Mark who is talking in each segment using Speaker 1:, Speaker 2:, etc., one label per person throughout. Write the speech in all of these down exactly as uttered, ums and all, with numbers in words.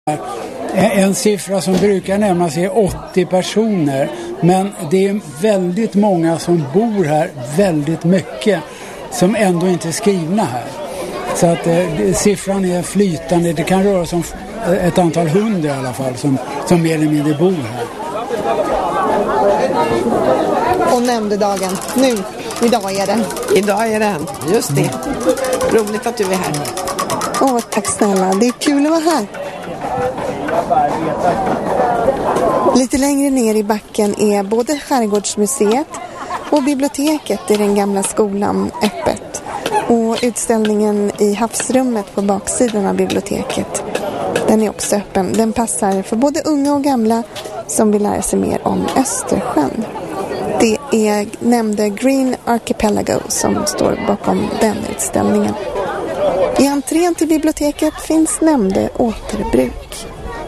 Speaker 1: En siffra som brukar nämnas är åttio personer, men det är väldigt många som bor här, väldigt mycket, som ändå inte är skrivna här. Så att eh, siffran är flytande, det kan röra sig om ett antal hundra i alla fall som, som mer eller mindre bor här.
Speaker 2: Och nämnde dagen, nu, idag är det.
Speaker 3: Idag är det, just det. Roligt att du är här.
Speaker 2: Åh, tack snälla, det är kul att vara här. Lite längre ner i backen är både Skärgårdsmuseet och biblioteket i den gamla skolan öppet. Och utställningen i havsrummet på baksidan av biblioteket, den är också öppen. Den passar för både unga och gamla som vill lära sig mer om Östersjön. Det är nämnde Green Archipelago som står bakom den utställningen. I entrén till biblioteket finns nämnde återbruk.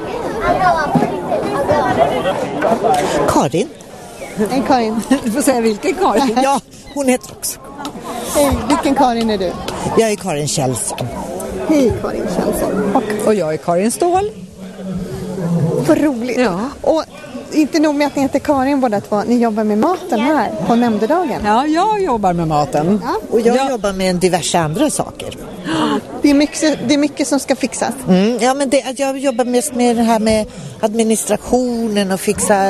Speaker 3: Karin.
Speaker 2: Hej Karin.
Speaker 3: Du får säga vilken Karin. Ja, hon heter också.
Speaker 2: Hej, vilken Karin är du?
Speaker 3: Jag är Karin Kjellson.
Speaker 2: Hej Karin Kjellson.
Speaker 3: Och, och jag är Karin Ståhl.
Speaker 2: Vad roligt.
Speaker 3: Ja.
Speaker 2: Och inte nog med att ni heter Karin båda två, ni jobbar med maten här på nämndedagen.
Speaker 3: Ja, jag jobbar med maten.
Speaker 2: Ja.
Speaker 3: Och jag ja. jobbar med en diverse andra saker.
Speaker 2: Det är mycket, det är mycket som ska fixas.
Speaker 3: Mm, ja, men det, jag jobbar mest med det här med administrationen och fixa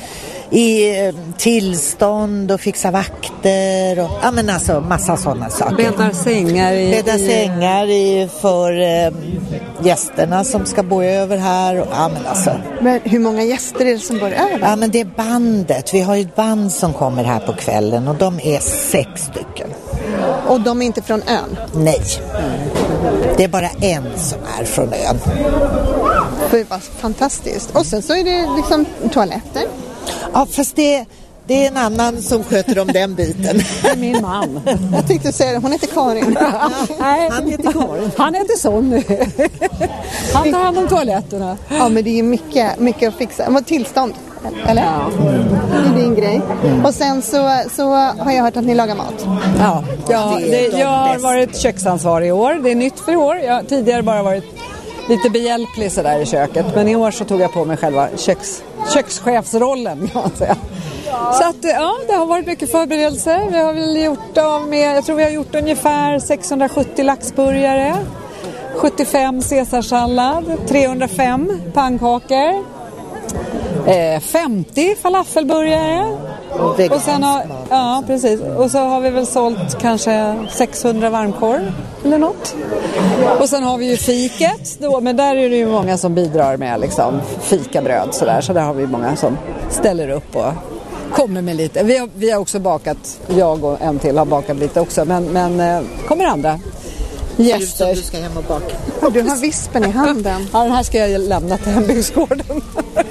Speaker 3: i tillstånd och fixa vakter och ja, men alltså massa sådana saker.
Speaker 4: Bäddar sängar i,
Speaker 3: Bäddar sängar i, för eh, gästerna som ska bo över här och, ja, men alltså.
Speaker 2: Men hur många gäster är det som bor över?
Speaker 3: Ja, men det är bandet. Vi har ju ett band som kommer här på kvällen och de är sex stycken.
Speaker 2: Och de är inte från ön?
Speaker 3: Nej. Det är bara en som är från ön.
Speaker 2: Det var fantastiskt. Och sen så är det liksom toaletter.
Speaker 3: Ja, fast det, det är en annan som sköter om den biten.
Speaker 4: Det är min man.
Speaker 2: Jag tänkte säga det, hon heter Karin.
Speaker 4: Nej,
Speaker 3: han heter Karin.
Speaker 4: Han heter Sonny. Han tar hand om toaletterna.
Speaker 2: Ja, men det är mycket, mycket att fixa. Vad tillstånd, eller?
Speaker 4: Ja.
Speaker 2: Det är din grej. Mm. Och sen så, så har jag hört att ni lagar mat.
Speaker 4: Ja, ja
Speaker 3: det
Speaker 4: det,
Speaker 3: de
Speaker 4: jag har
Speaker 3: bäst.
Speaker 4: varit köksansvarig i år. Det är nytt för i år. Jag har tidigare bara varit lite behjälplig så där i köket. Men i år så tog jag på mig själva köks, kökschefsrollen, kan man säga. Så att, ja, det har varit mycket förberedelser. Vi har väl gjort av med, jag tror vi har gjort ungefär sexhundrasjuttio laxburgare, sjuttiofem caesarsallad, trehundrafem pannkakor, eh, femtio falafelburgare. Och sen har, ja, precis. Och så har vi väl sålt kanske sexhundra varmkorv eller något. Och sen har vi ju fiket då, men där är det ju många som bidrar med liksom fikabröd så där, så där har vi många som ställer upp och kommer med lite. Vi har, vi har också bakat, jag och en till har bakat lite också, men, men eh, kommer andra gäster.
Speaker 3: Du ska hem och baka.
Speaker 2: Och du har vispen i handen.
Speaker 4: Ja, den här ska jag lämna till hembygdsgården.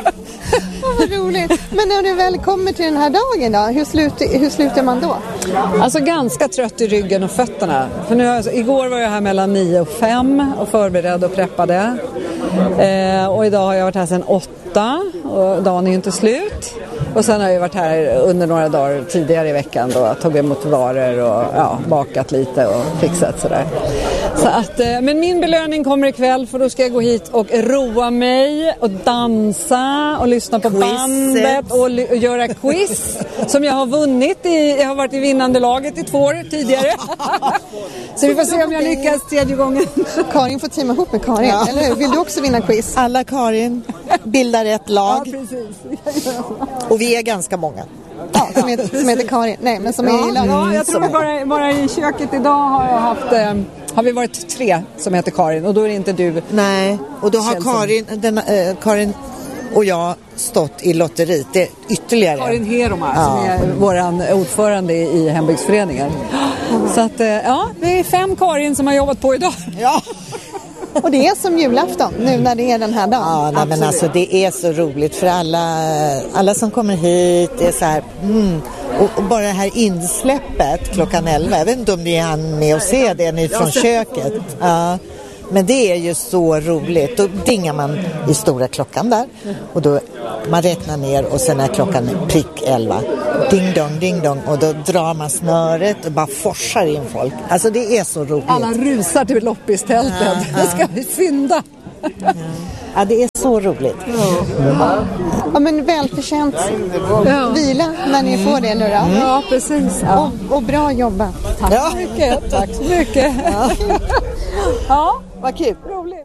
Speaker 2: Vad roligt. Men när du väl kommer till den här dagen då, hur, slut, hur slutar man då?
Speaker 4: Alltså ganska trött i ryggen och fötterna. För nu, alltså, igår var jag här mellan nio och fem och förberedde och preppade. Eh, och idag har jag varit här sedan åtta och dagen är ju inte slut. Och sen har jag varit här under några dagar tidigare i veckan då, tog emot varor och ja, bakat lite och fixat sådär. Så att, men min belöning kommer ikväll, för då ska jag gå hit och roa mig och dansa och lyssna på
Speaker 3: Quizet.
Speaker 4: bandet och, och göra quiz som jag har vunnit i, jag har varit i vinnande laget i två år tidigare. Så vi får se om jag lyckas tredje gången.
Speaker 2: Karin får teama ihop med Karin,
Speaker 3: Ja.
Speaker 2: eller hur? Vill du också vinna quiz?
Speaker 3: Alla Karin bildar ett lag.
Speaker 4: Ja, precis.
Speaker 3: Och vi är ganska många.
Speaker 2: Ja, som heter, som heter Karin. Nej, men som är i lag.
Speaker 4: Ja, jag tror
Speaker 3: som är.
Speaker 4: bara, bara i köket idag har jag haft eh, har vi varit tre som heter Karin, och då är det inte du.
Speaker 3: Nej, och då har
Speaker 4: Kjellson.
Speaker 3: Karin, den, äh, Karin och jag stått i lotteriet. Det är ytterligare.
Speaker 4: Karin Heroma,
Speaker 3: Ja.
Speaker 4: som är våran ordförande i hembygdsföreningen. Så att, eh, ja, det är fem Karin som har jobbat på idag.
Speaker 3: Ja.
Speaker 2: Och det är som julafton nu när det är den här dagen.
Speaker 3: Ja, nej, men alltså det är så roligt för alla, alla som kommer hit. Det är så här, mm, och, och bara det här insläppet klockan elva. Jag vet inte om ni hann med att se det, ni från köket. Ja. Men det är ju så roligt. Då dingar man i stora klockan där. Och då man räknar ner och sen är klockan prick elva. Ding dong, ding dong. Och då drar man snöret och bara forsar in folk. Alltså det är så roligt.
Speaker 4: Alla rusar till loppistältet.
Speaker 3: Ja, ja.
Speaker 4: Det ska vi fynda.
Speaker 3: Ja, det är så roligt.
Speaker 2: Ja, ja men välförtjänt ja. Vila när ni får det nu då.
Speaker 4: Mm. Ja, precis. Ja.
Speaker 2: Och, och bra jobbat.
Speaker 4: Tack så mycket. Tack så mycket. Ja, ja vad kul. Roligt.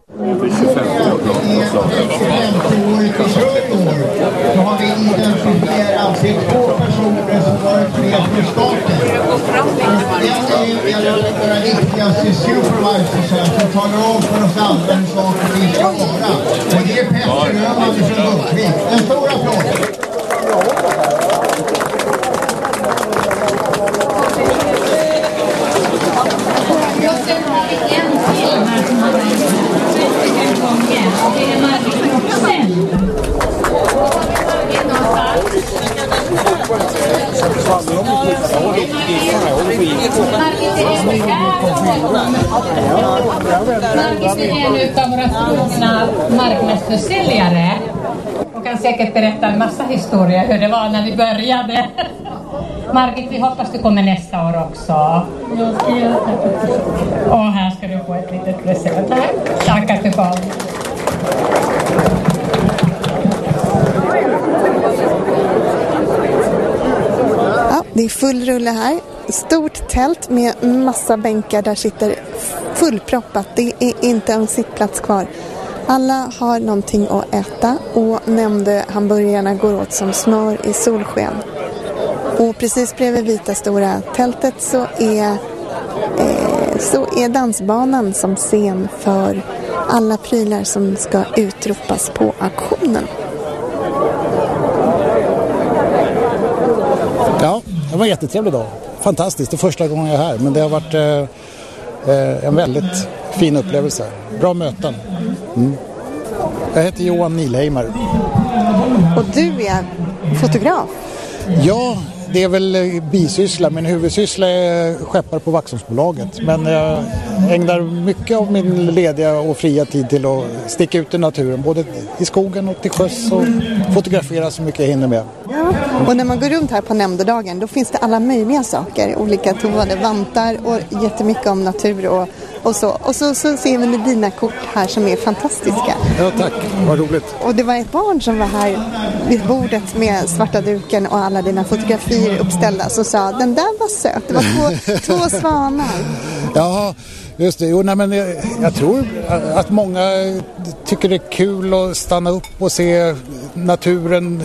Speaker 5: Då har vi identifierat två personer som varit med för starten. En är våra viktigaste supervisors här som talar om för oss andra hur saker vi ska vara. Och det är Petter Öhman från Uppvik. En stor applåd!
Speaker 6: Margit är en av våra trogna marknadsförsäljare och kan säkert berätta en massa historier hur det var när vi började. Margit, vi hoppas du kommer nästa år också. Och här ska du få ett litet present här. Tackar för barn.
Speaker 2: Ja, det är full rulle här. Stort tält med massa bänkar där sitter fullproppat. Det är inte en sittplats kvar. Alla har någonting att äta och nämnde hamburgarna går åt som smör i solsken. Och precis bredvid vita stora tältet så är, eh, så är dansbanan som scen för alla prylar som ska utropas på auktionen.
Speaker 7: Ja, det var en jättetrevlig dag. Fantastiskt, det är första gången jag är här. Men det har varit eh, en väldigt fin upplevelse. Bra möten. Mm. Jag heter Johan Nilheimer.
Speaker 2: Och du är fotograf?
Speaker 7: Ja, det är väl bisyssla. Min huvudsyssla är skeppare på Vaxholmsbolaget. Men jag ägnar mycket av min lediga och fria tid till att sticka ut i naturen. Både i skogen och till sjöss och fotografera så mycket jag hinner med.
Speaker 2: Ja. Och när man går runt här på nämndedagen då finns det alla möjliga saker. Olika tovade vantar och jättemycket om natur och, och så. Och så, så ser vi dina kort här som är fantastiska.
Speaker 7: Ja, tack. Vad roligt.
Speaker 2: Och det var ett barn som var här vid bordet med svarta duken och alla dina fotografier uppställda som sa den där var söt. Det var två, två svanar.
Speaker 7: Ja, just det. Jo, nej, men jag, jag tror att många tycker det är kul att stanna upp och se naturen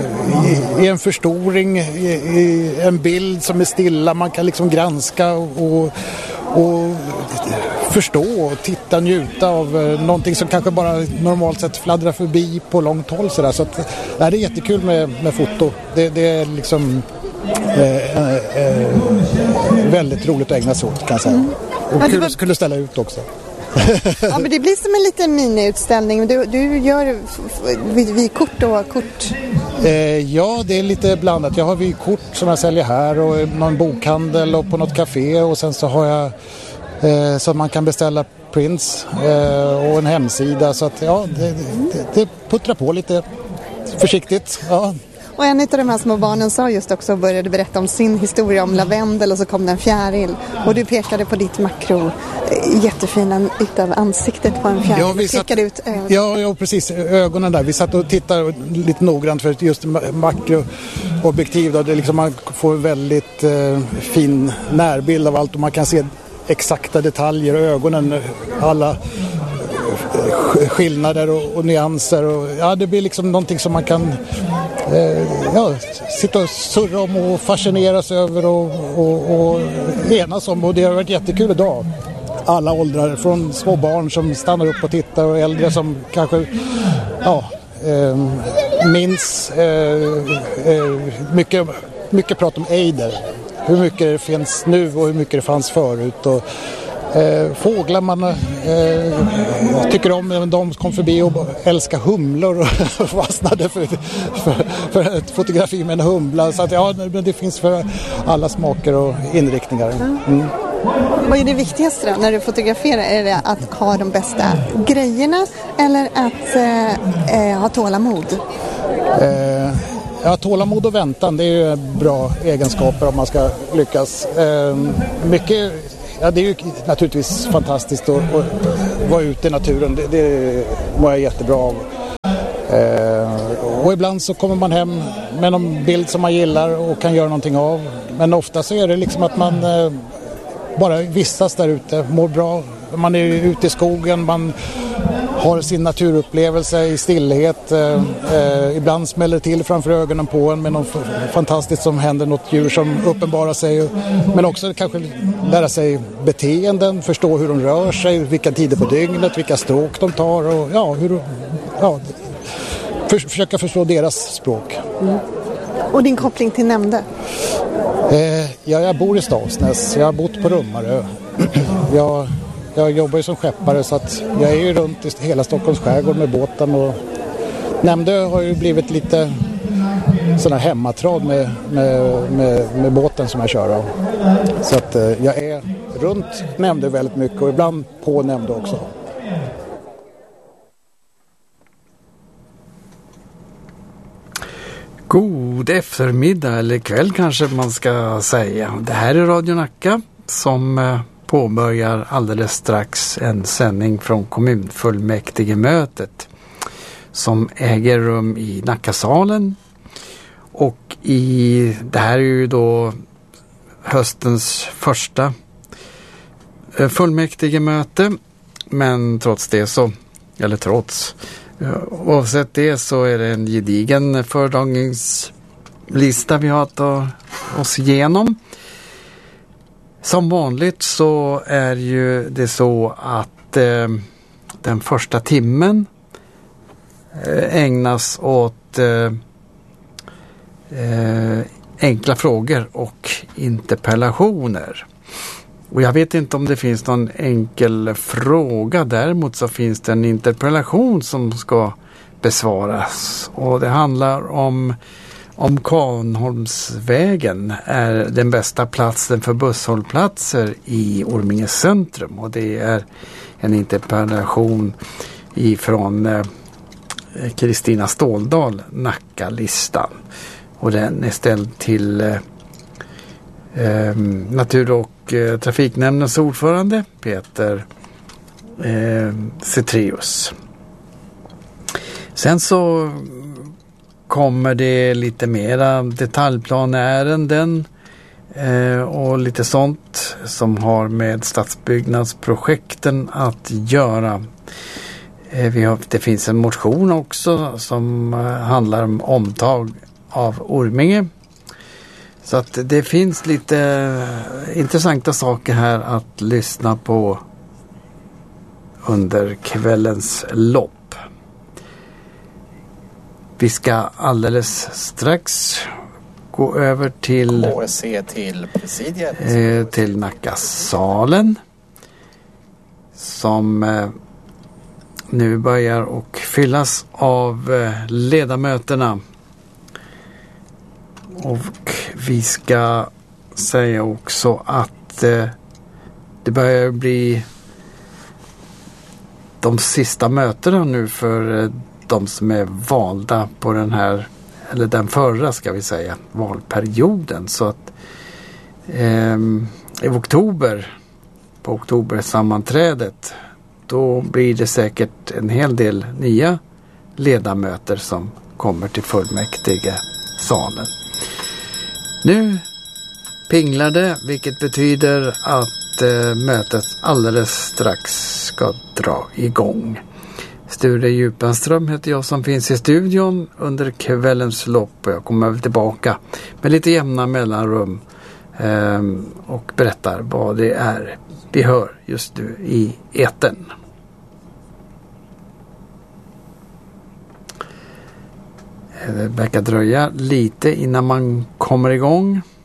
Speaker 7: i, i en förstoring, i, i en bild som är stilla. Man kan liksom granska och, och förstå och titta och njuta av någonting som kanske bara normalt sett fladdrar förbi på långt håll. Så, så att, nej, det är jättekul med, med foto. Det, det är liksom eh, eh, väldigt roligt att ägna sig åt, kan jag säga. Mm. Och ja, kul att skulle ställa ut också.
Speaker 2: Ja, men det blir som en liten miniutställning. Du, du gör vykort och kort.
Speaker 7: Eh, ja, det är lite blandat. Jag har vykort som jag säljer här och någon bokhandel och på något café. Och sen så har jag eh, så att man kan beställa prints eh, och en hemsida. Så att ja, det, det, det puttrar på lite försiktigt. Ja.
Speaker 2: Och en av de här små barnen sa just också och började berätta om sin historia om lavendel och så kom det en fjäril. Och du pekade på ditt makro, jättefina utav ansiktet på en fjäril.
Speaker 7: Ja, vi satt,
Speaker 2: pekade ut ögonen.
Speaker 7: Ja, ja, precis. Ögonen där. Vi satt och tittade lite noggrant för just makroobjektiv. Då. Det liksom, man får en väldigt eh, fin närbild av allt och man kan se exakta detaljer och ögonen, alla skillnader och, och nyanser. Och, ja, det blir liksom någonting som man kan eh, ja, sitta och surra om och fascineras över och, och, och enas om. Och det har varit jättekul idag. Alla åldrar, från små barn som stannar upp och tittar och äldre som kanske ja, eh, minns eh, eh, mycket, mycket prat om ejder. Hur mycket det finns nu och hur mycket det fanns förut. Och, Eh, fåglar man eh, tycker om, de kom förbi och älskar humlor och fastnade för, för, för ett fotografi med en humla. Så att, ja, det finns för alla smaker och inriktningar. Mm.
Speaker 2: Vad är det viktigaste då när du fotograferar? Är det att ha de bästa grejerna eller att eh, ha tålamod?
Speaker 7: Eh, ja, tålamod och väntan, det är ju bra egenskaper om man ska lyckas. Eh, mycket Ja, det är ju naturligtvis fantastiskt att, att vara ute i naturen, det, det mår jag jättebra av. Eh, och ibland så kommer man hem med någon bild som man gillar och kan göra någonting av. Men ofta så är det liksom att man eh, bara vistas där ute, mår bra. Man är ute i skogen, man har sin naturupplevelse i stillhet. Eh, eh, ibland smäller det till framför ögonen på en med något f- fantastiskt som händer, något djur som uppenbarar sig. Men också kanske lära sig beteenden, förstå hur de rör sig, vilka tider på dygnet, vilka stråk de tar och ja, hur, ja, för, försöka förstå deras språk.
Speaker 2: Mm. Och din koppling till Nämnde?
Speaker 7: Eh, ja, jag bor i Stavsnäs, jag har bott på Rummarö. jag... Jag jobbar ju som skeppare så att jag är ju runt i hela Stockholms skärgård med båten och Nämndö har ju blivit lite sån här hemmatrad med, med, med, med båten som jag kör av. Så att eh, jag är runt Nämndö väldigt mycket och ibland på Nämndö också.
Speaker 8: God eftermiddag eller kväll kanske man ska säga. Det här är Radio Nacka som eh, påbörjar alldeles strax en sändning från kommunfullmäktigemötet som äger rum i Nackasalen. Och i, det här är ju då höstens första eh, fullmäktigemöte, men trots det så, eller trots, oavsett det så är det en gedigen föredragningslista vi har att ta oss igenom. Som vanligt så är ju det så att eh, den första timmen eh, ägnas åt eh, eh, enkla frågor och interpellationer. Och jag vet inte om det finns någon enkel fråga, däremot så finns det en interpellation som ska besvaras. Och det handlar om om Kvarnholmsvägen är den bästa platsen för busshållplatser i Orminge centrum. Och det är en interpellation ifrån Kristina eh, Ståldal, Nacka-listan. Och den är ställd till eh, eh, Natur- och eh, trafiknämndens ordförande Peter eh, Cetrius. Sen så kommer det lite mera detaljplaneärenden eh, och lite sånt som har med stadsbyggnadsprojekten att göra. Eh, vi har, det finns en motion också som eh, handlar om omtag av Orminge. Så att det finns lite eh, intressanta saker här att lyssna på under kvällens lopp. Vi ska alldeles strax gå över till
Speaker 9: K S C till presidiet.
Speaker 8: Eh, till Nackasalen som eh, nu börjar och fyllas av eh, ledamöterna. Och vi ska säga också att eh, det börjar bli de sista mötena nu för eh, de som är valda på den här, eller den förra ska vi säga, valperioden. Så att eh, i oktober, på oktobersammanträdet, då blir det säkert en hel del nya ledamöter som kommer till fullmäktige salen. Nu pinglar det, vilket betyder att eh, mötet alldeles strax ska dra igång. Sture Djupenström heter jag som finns i studion under kvällens lopp. Jag kommer väl tillbaka med lite jämna mellanrum eh, och berättar vad det är vi hör just nu i etern. Det verkar dröja lite innan man kommer igång.